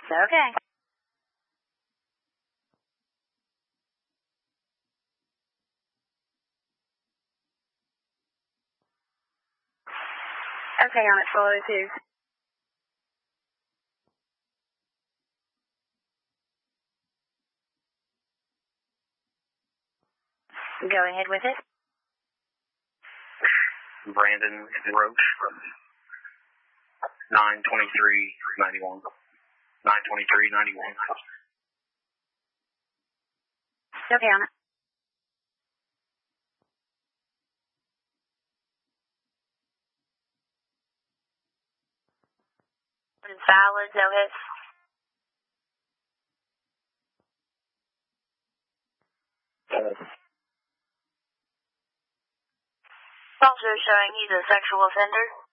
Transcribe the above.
Okay. Okay, on it, follow 2. Go ahead with it. Brandon Roach from 92391. 92391. Okay, on it. Valid, no hits. Also showing he's a sexual offender.